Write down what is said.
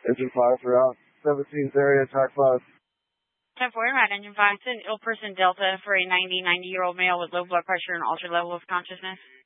Engine 5 throughout 17th area, track 5. 10-4, right, Engine 5, it's an ill person Delta for a 90-year-old male with low blood pressure and altered level of consciousness.